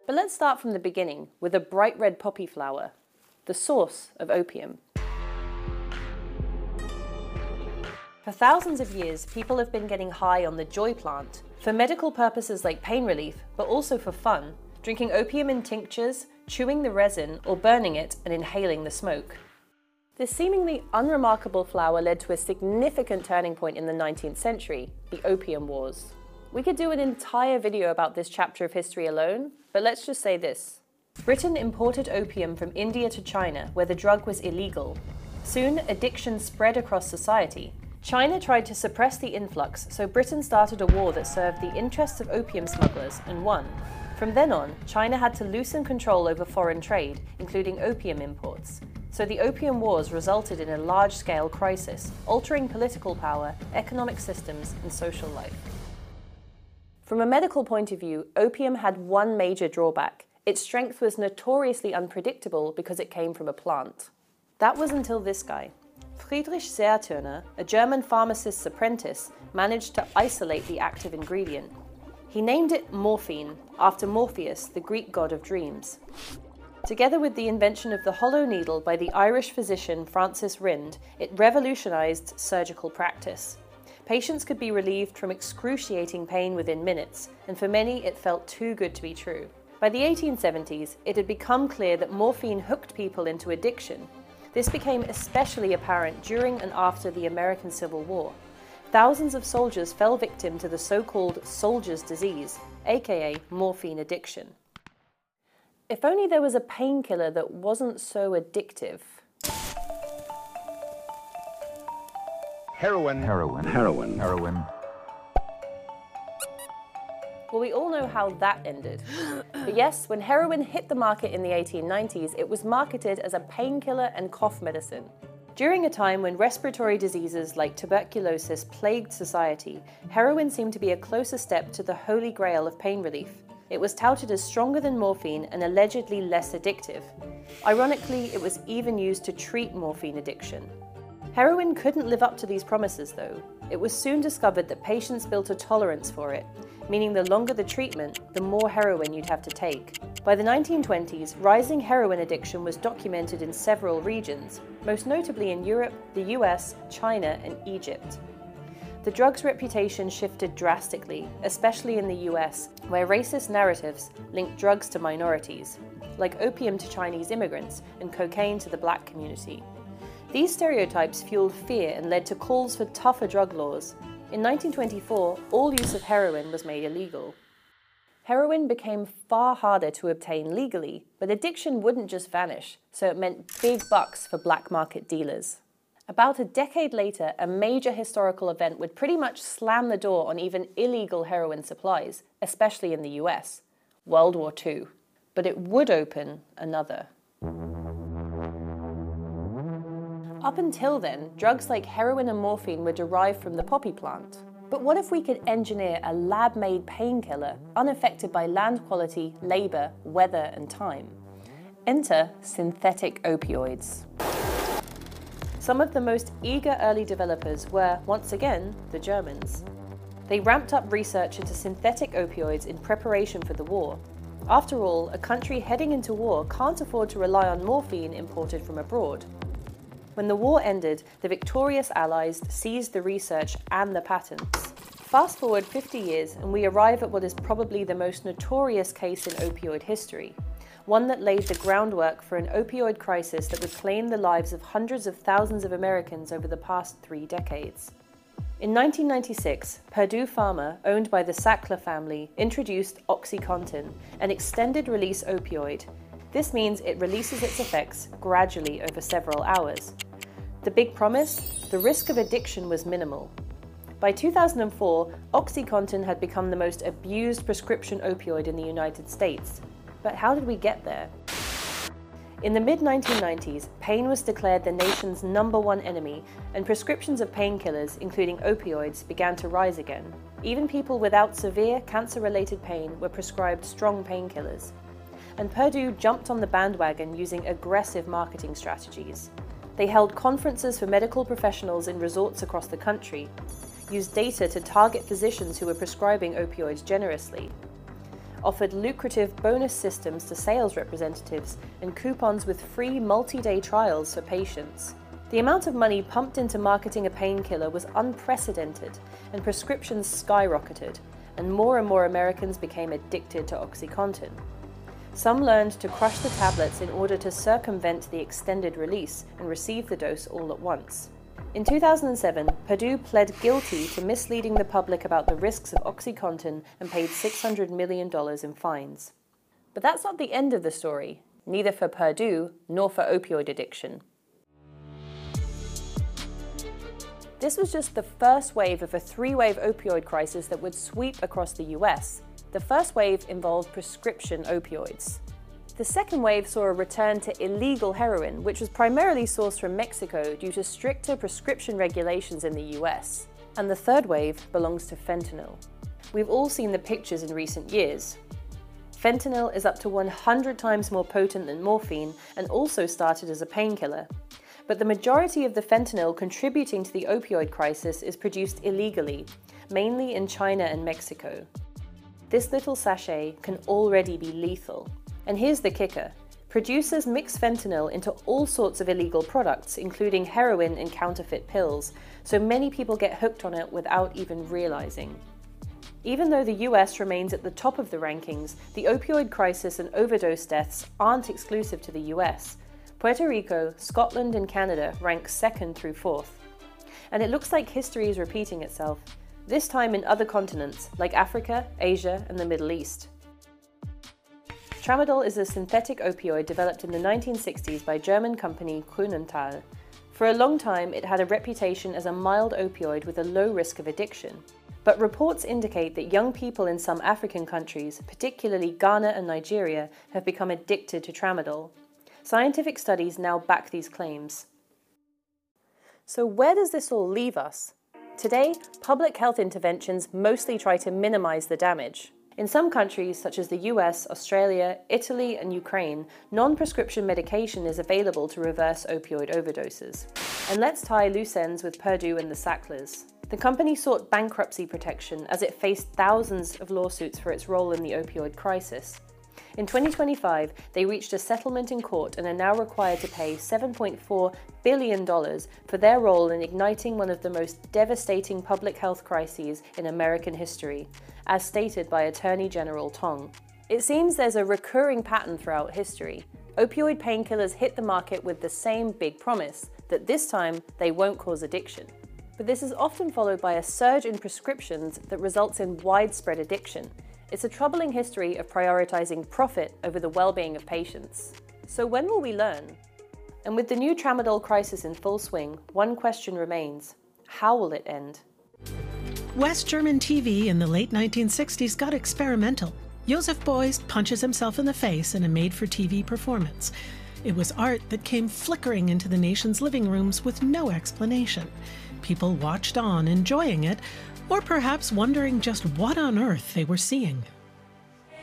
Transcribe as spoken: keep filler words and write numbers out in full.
But let's start from the beginning with a bright red poppy flower, the source of opium. For thousands of years, people have been getting high on the joy plant, for medical purposes like pain relief, but also for fun, drinking opium in tinctures, chewing the resin, or burning it and inhaling the smoke. This seemingly unremarkable flower led to a significant turning point in the nineteenth century, the Opium Wars. We could do an entire video about this chapter of history alone, but let's just say this. Britain imported opium from India to China, where the drug was illegal. Soon, addiction spread across society. China tried to suppress the influx, so Britain started a war that served the interests of opium smugglers and won. From then on, China had to loosen control over foreign trade, including opium imports. So the Opium Wars resulted in a large-scale crisis, altering political power, economic systems, and social life. From a medical point of view, opium had one major drawback. Its strength was notoriously unpredictable because it came from a plant. That was until this guy. Friedrich Seerturner, a German pharmacist's apprentice, managed to isolate the active ingredient. He named it morphine, after Morpheus, the Greek god of dreams. Together with the invention of the hollow needle by the Irish physician Francis Rind, it revolutionized surgical practice. Patients could be relieved from excruciating pain within minutes, and for many it felt too good to be true. By the eighteen seventies, it had become clear that morphine hooked people into addiction. This became especially apparent during and after the American Civil War. Thousands of soldiers fell victim to the so-called soldier's disease, aka morphine addiction. If only there was a painkiller that wasn't so addictive. Heroin. Heroin. Heroin. Heroin. Well, we all know how that ended. But yes, when heroin hit the market in the eighteen nineties, it was marketed as a painkiller and cough medicine. During a time when respiratory diseases like tuberculosis plagued society, heroin seemed to be a closer step to the holy grail of pain relief. It was touted as stronger than morphine and allegedly less addictive. Ironically, it was even used to treat morphine addiction. Heroin couldn't live up to these promises, though. It was soon discovered that patients built a tolerance for it, meaning the longer the treatment, the more heroin you'd have to take. By the nineteen twenties, rising heroin addiction was documented in several regions, most notably in Europe, the U S, China, and Egypt. The drug's reputation shifted drastically, especially in the U S, where racist narratives linked drugs to minorities, like opium to Chinese immigrants and cocaine to the black community. These stereotypes fueled fear and led to calls for tougher drug laws. In nineteen twenty-four, all use of heroin was made illegal. Heroin became far harder to obtain legally, but addiction wouldn't just vanish, so it meant big bucks for black market dealers. About a decade later, a major historical event would pretty much slam the door on even illegal heroin supplies, especially in the U S, World War Two. But it would open another. Up until then, drugs like heroin and morphine were derived from the poppy plant. But what if we could engineer a lab-made painkiller, unaffected by land quality, labor, weather, and time? Enter synthetic opioids. Some of the most eager early developers were, once again, the Germans. They ramped up research into synthetic opioids in preparation for the war. After all, a country heading into war can't afford to rely on morphine imported from abroad. When the war ended, the victorious Allies seized the research and the patents. Fast forward fifty years and we arrive at what is probably the most notorious case in opioid history. One that laid the groundwork for an opioid crisis that would claim the lives of hundreds of thousands of Americans over the past three decades. In nineteen ninety-six, Purdue Pharma, owned by the Sackler family, introduced OxyContin, an extended-release opioid. This means it releases its effects gradually over several hours. The big promise? The risk of addiction was minimal. By two thousand four, OxyContin had become the most abused prescription opioid in the United States. But how did we get there? In the mid nineteen nineties, pain was declared the nation's number one enemy, and prescriptions of painkillers, including opioids, began to rise again. Even people without severe cancer-related pain were prescribed strong painkillers. And Purdue jumped on the bandwagon using aggressive marketing strategies. They held conferences for medical professionals in resorts across the country, used data to target physicians who were prescribing opioids generously. offered lucrative bonus systems to sales representatives and coupons with free multi-day trials for patients. The amount of money pumped into marketing a painkiller was unprecedented, and prescriptions skyrocketed, and more and more Americans became addicted to OxyContin. Some learned to crush the tablets in order to circumvent the extended release and receive the dose all at once. In two thousand seven, Purdue pled guilty to misleading the public about the risks of OxyContin and paid six hundred million dollars in fines. But that's not the end of the story, neither for Purdue nor for opioid addiction. This was just the first wave of a three-wave opioid crisis that would sweep across the U S. The first wave involved prescription opioids. The second wave saw a return to illegal heroin, which was primarily sourced from Mexico due to stricter prescription regulations in the U S. And the third wave belongs to fentanyl. We've all seen the pictures in recent years. Fentanyl is up to one hundred times more potent than morphine and also started as a painkiller. But the majority of the fentanyl contributing to the opioid crisis is produced illegally, mainly in China and Mexico. This little sachet can already be lethal. And here's the kicker. Producers mix fentanyl into all sorts of illegal products, including heroin and counterfeit pills, so many people get hooked on it without even realizing. Even though the U S remains at the top of the rankings, the opioid crisis and overdose deaths aren't exclusive to the U S. Puerto Rico, Scotland, and Canada rank second through fourth. And it looks like history is repeating itself, this time in other continents like Africa, Asia, and the Middle East. Tramadol is a synthetic opioid developed in the nineteen sixties by German company Grünenthal. For a long time, it had a reputation as a mild opioid with a low risk of addiction. But reports indicate that young people in some African countries, particularly Ghana and Nigeria, have become addicted to tramadol. Scientific studies now back these claims. So where does this all leave us? Today, public health interventions mostly try to minimize the damage. In some countries, such as the U S, Australia, Italy, and Ukraine, non-prescription medication is available to reverse opioid overdoses. And let's tie loose ends with Purdue and the Sacklers. The company sought bankruptcy protection as it faced thousands of lawsuits for its role in the opioid crisis. In twenty twenty-five, they reached a settlement in court and are now required to pay seven point four billion dollars for their role in igniting one of the most devastating public health crises in American history, as stated by Attorney General Tong. It seems there's a recurring pattern throughout history. Opioid painkillers hit the market with the same big promise, that this time they won't cause addiction. But this is often followed by a surge in prescriptions that results in widespread addiction. It's a troubling history of prioritizing profit over the well-being of patients. So when will we learn? And with the new tramadol crisis in full swing, one question remains: how will it end? West German T V in the late nineteen sixties got experimental. Josef Beuys punches himself in the face in a made-for-T V performance. It was art that came flickering into the nation's living rooms with no explanation. People watched on, enjoying it, or perhaps wondering just what on earth they were seeing.